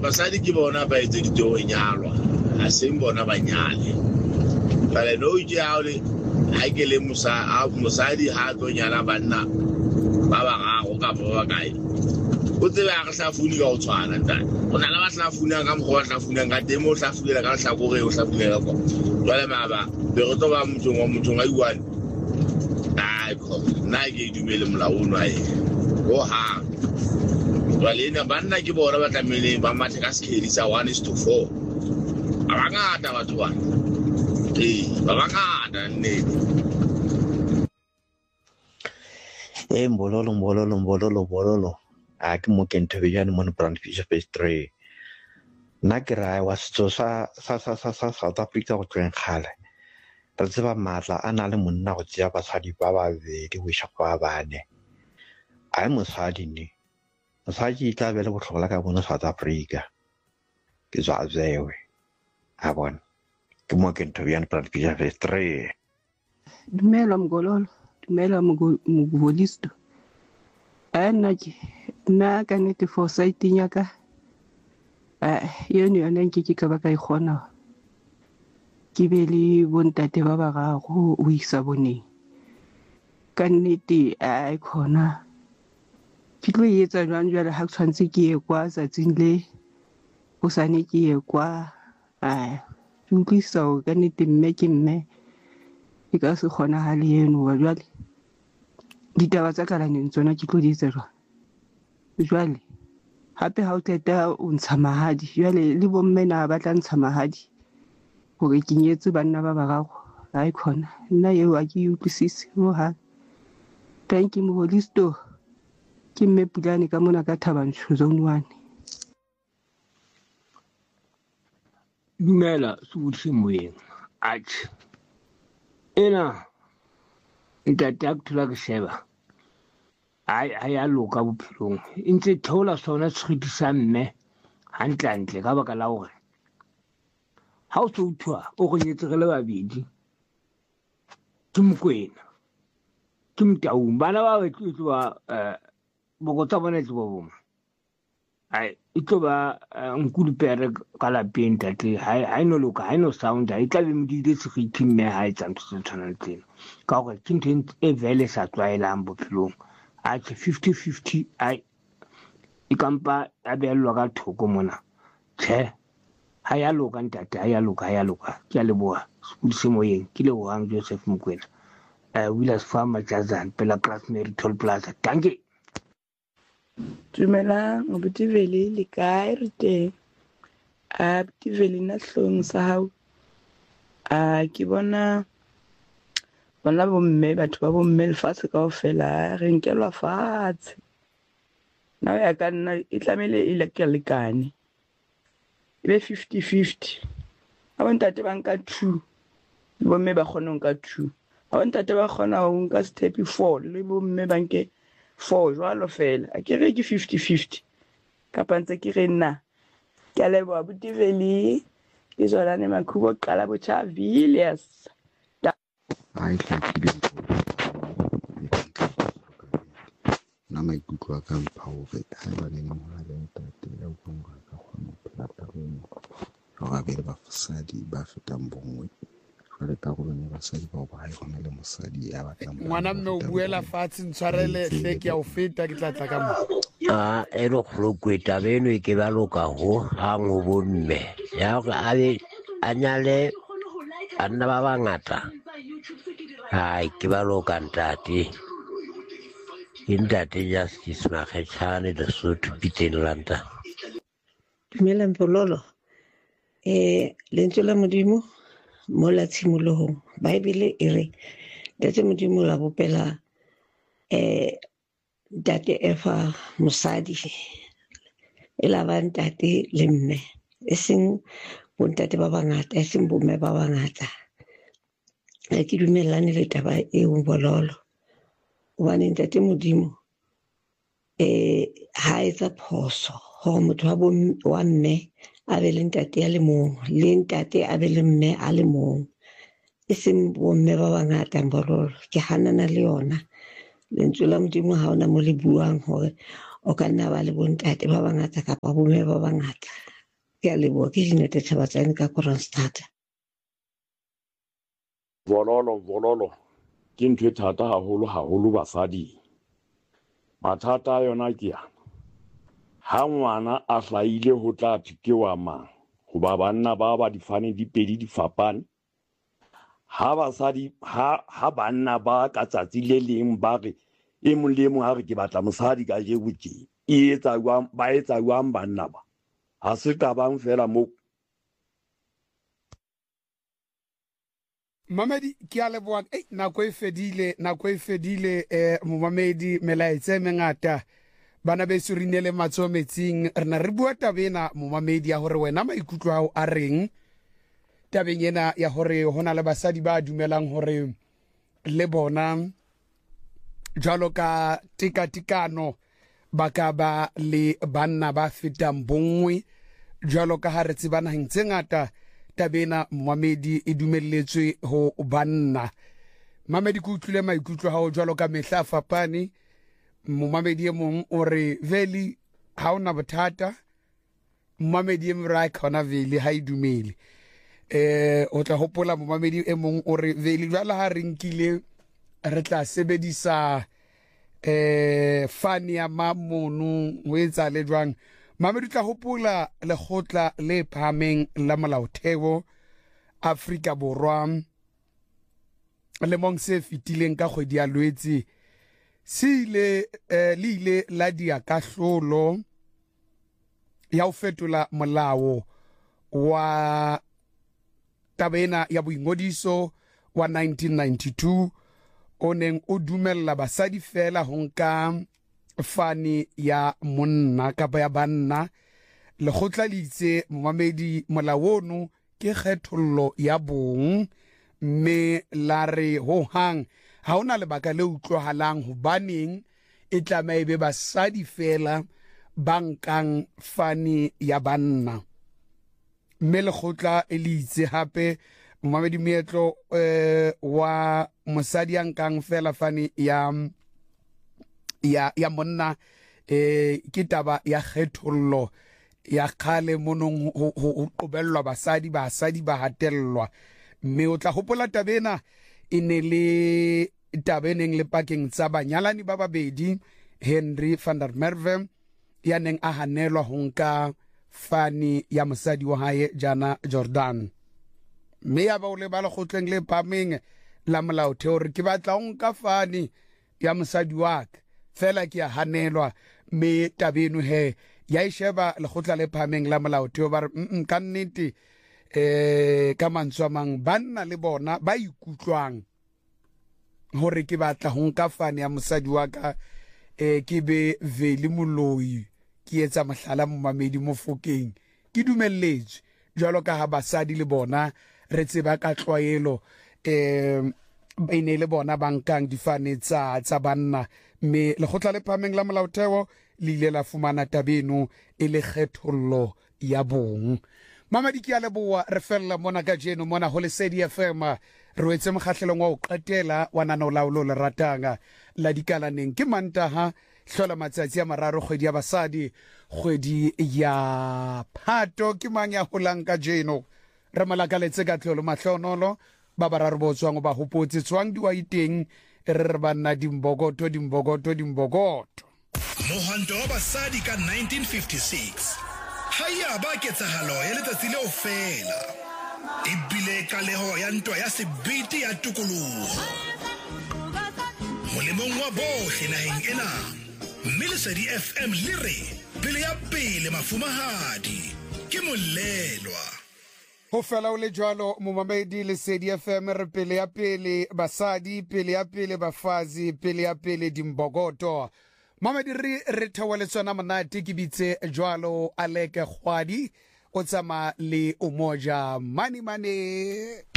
basadi ke bona ba etse ditho nyalwa a seng bona ba nyale fela no ja le ha ke le musadi ha tlo nyala banna ba gago ka ba kae o tsebe a hlafuni ka o tshwana ntate o na le ba hlafuna ka mokgwa hlafuna ka demo hlafulela ka hlakore o hlafulela kwa jwale maba be go toba motho ga iwane ai ko na ke dumele molaono ai o ha jwale ena banna ke bona ba tlamele ba mathe ka skeli sa 1:4 ba bangata batho ba ba bangata nne mbololo a ke mo ke ntho ya mo brand fish phase 3 na ke ra wa setso sa South Africa go tseng khale re tseba matla a na le monna go tsia basadi ba ba bedi go shapa bane ai mosadi ni mosadi tla be le botlhogla ka bona South Africa ke tswa zewe a bona ke mo ke ntho ya brand fish phase 3 dumela mgololo dumela mgolisto nna ka nnete foresighting ya ka yone nke ke ka ba ka ikgona ke be le bontate ba barago o isa boneng ka nnete a khona ke tlo etsa jwang jwale ha tshwantse ke ye kwa tsatsing le o sane ke ye kwa ke utlwisa ka nnete mme ke mme e ka se kgona ha le eno wa jwale ditaba tsa kalaneng tsona ke tlo di etsa jwale hape ha o teta o ntsha mahadi jwale le bomme na ba tla ntsha mahadi hore ke nyetse banna ba barago ha khona nna eo a ke utlwisise ho ha thank you moholisto ke mme Pulane ka mona ka Thabantsho zone 1 dumela subuthi moyeng ach ena ntate a kutla ke sheba ai a loka bophelong ntse thola sona tshwiti sa mme hantle ka baka la hore ha o so uthwa o go nyetse re le babedi ke Mokwena ke Mtaung bana ba ba tloa bogotsa bona tlo boma ai itlo ba nkudupere ka lapeng tate ha ino loka ha ino sound ha itla be modile tshwiti mme ha etsa ntse se tshwana tsena ka gore ke ntho e vele sa tswaelang bophelong a 50-50 ai ikampa a belwa ka thoko mona che ha ya loka ntate ha ya loka ke a leboha se moyeng ke le wang Joseph Mokwena Willis Farmer Jazan pela Classmate Toll Plaza danke dumela ngobutiveli le kae re teng a butiveli na hlong sa hao ke bona bomme batho ba bomme lefatshe kaofela re nkelwa fatshe na ya ka nna e tlamele e lekane e be 50-50 ha bontate ba nka 2 le bomme ba kgona nka 2 ha bontate ba kgona ho nka step 4 le bomme ba nke 4 jwalo fela a ke re ke 50-50 kapa ntse ke re nna ke a leboha butiveli ke Zolane Makhubo qala botjha Villiers ai hlakile na maikutlo a ka mpha hore ha ba le ngwana le ntate ya utlwa ka kgona ho phela tarong hore ba ba fasadi ba fetang bongwe jwale ka go ne basadi ba ba ha hona le mosadi ya batlang ngwana mme o buela fatshe ntshwarele hle ke a o feta ke tla tla ka mo e lo khlokweta beno e ke ba loka ho ha ngo bomme ya go a nyale anna ba bangata ai ke ba loka ntate Justice Makgetjhane Lesotho Pieterlanta dumela mpololo lentswe la modimo mo la tshimolohong Bible e re ntate modimo la bopela ntate efa mosadi e la ba ntate le mme e seng bontate ba bangata e seng bomme ba bangata ke dumellane le taba eo bololo hobane ntate modimo ha etsa phoso hore motho wa mme a be le ntate a le mong le ntate a be le mme a le mong e seng bomme ba bangata bololo ke hanana le yona lentswe la modimo ha ona mo le buang hore o ka nna ba le bontate ba bangata kapa bomme ba bangata ke a leboa ke Dinete Tshabatsane ka Kroonstad. Vololo ke ntho e thata haholo basadi. Mathata a yona ke yana ha ngwana a hlaile ho tla ke wa mang hoba banna ba difane di pedi di fapane ha basadi ha banna ba ka tsatsi le leng ba re e mong le mong ha re ke batla mosadi ka je botse e etsa jwang banna ba ha se ka bang fela mo Mamedi ke a leboa nako e fedile momamedi melaetse mengata bana beso re inele matso metsing rena re bua tabena momamedi ya hore wena maikutlo ao a reng tabeng ena ya hore hona le basadi ba dumelang hore le bona jalo ka tekatekano ba ka ba le banna ba fetang bongwe jalo ka ha re tsebana hintse ngata tabena momamedi e dumelletswe ho banna. Mamedi ke utlwile maikutlo hao jwalo ka mehla fapane momamedi e mong o re veli ha ona bothata momamedi e mong ra khona veli ha e dumele o tla hopola momamedi e mong o re veli jwala ha re nkile re tla sebedisa fani ya mamono ho etsa le jwang mamedi tla hopola lekgotla le phameng la molaotheo Afrika Borwa le mong se fitileng ka kgwedi ya Lwetse le ile la dia kahlolo ya ho fetola molao wa tabena ya boingodiso wa 1992 o neng o dumella basadi fela ho nka fani ya monna kapa ya banna lekgotla le itse momamedi molaono ke kgethollo ya bong mme la re ho hang ha ona lebaka le utlwahalang hobaneng e tlameha be basadi fela bankang fani ya banna mme lekgotla le itse hape momamedi meetlo wa mosadi ya nkang fela fani ya monna ke taba ya kgethollo ya khale monong ho qobellwa basadi ba hatellwa mme o tla hopola tabena e ne le tabeneng le pakeng tsa banyalani ba babedi Henry van der Merwe ya neng a hanelwa ho nka fani ya mosadi wa hae Jana Jordan mme ya ba o le ba lekgotleng le phameng la molaotheo re ke batla ho nka fani ya mosadi wa ka fela ke a hanelwa mme tabeno he ya isheba lekgotla le phameng la molaotheo ba re ka nnete ka mantswe a mang banna le bona ba ikutlwang hore ke batla ho nka fane ya mosadi wa ka ke be veli moloi ke etsa mohlala momamedi mofokeng ke dumelletswe jwalo ka ha basadi le bona re tseba ka tlwaelo ba ine le bona ba nkang difane tsa banna mme lekgotla le phameng la molaotheo le ile la fumana tabeno e le kgethollo ya bong. Mamadi ke a leboa re fella mona ka jeno mona ho Lesedi FM re wetse mokgahlelong wa o qetela wa nana o laolo le ratanga la dikalaneng ke Mantaha hlola matsatsi a mararo kgwedi ya basadi kgwedi ya Phato ke mang ya holang ka jeno re malakaletse ka tlolo mahlonolo ba bararo botswang ba hopotse tswang di wa iteng re banna dimbogoto Mohanto wa basadi ka 1956 haya ba ketsahalo ya letsatsi leo fela e bile kaleho ya ntwa ya sebete ya tokoloho molemong wa bohle naheng ena mme Lesedi FM le re pele ya pele mafumahadi ke molelwa ho fela o le jwalo momamedi Lesedi FM re pele ya pele basadi pele ya pele bafazi pele ya pele dimbogoto Mamedi re thawale tsona monate ke bitse jwalo Aleke Khwadi o tsama le Umoja Mani